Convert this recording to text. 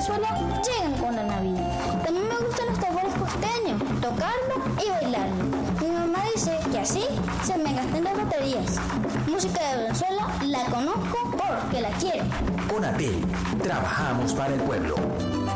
Venezuela llegan con la Navidad. También me gustan los tambores costeños, tocarlo y bailarlo. Mi mamá dice que así se me gastan las baterías. Música de Venezuela la conozco porque la quiero. Conatel, trabajamos para el pueblo.